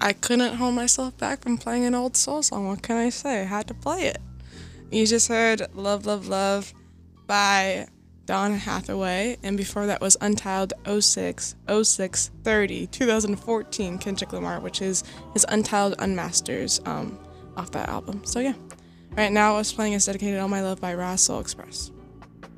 I couldn't hold myself back from playing an old soul song. What can I say? I had to play it. You just heard Love, Love, Love by Dawn Hathaway, and before that was Untitled 06, 06, 30, 2014, Kendrick Lamar, which is his Untitled Unmasters off that album. So yeah. Right now, what's playing is Dedicated All My Love by Raw Soul Express.